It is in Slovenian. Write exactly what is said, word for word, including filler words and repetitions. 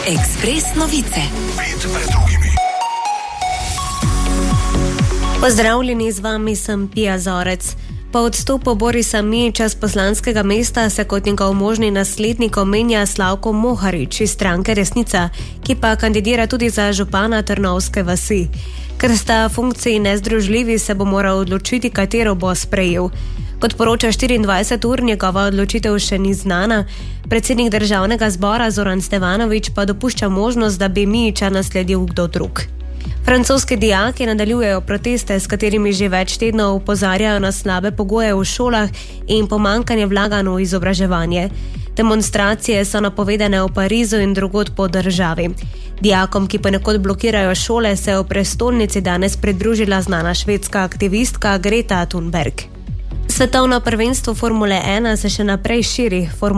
Ekspres novice. Pet pred drugimi. Pozdravljeni, z vami sem Pija Zorec. Po odstopu Borisa Mijića z poslanskega mesta se kot njegov možni naslednik omenja Slavko Moharič iz stranke Resnica, ki pa kandidira tudi za župana Trnovske vasi. Ker sta funkciji nezdružljivi, se bo moral odločiti, katero bo sprejel. Kot poroča štiriindvajset ur, njegova odločitev še ni znana. Predsednik državnega zbora Zoran Stevanović pa dopušča možnost, da bi Mijića nasledil kdo drug. Francoski dijaki nadaljujejo proteste, s katerimi že več tednov opozarjajo na slabe pogoje v šolah in pomanjkanje vlaganj v izobraževanje. Demonstracije so napovedane v Parizu in drugod po državi. Dijakom, ki ponekod blokirajo šole, se je v prestolnici danes pridružila znana švedska aktivistka Greta Thunberg. Svetovno prvenstvo Formule ena se še naprej širi.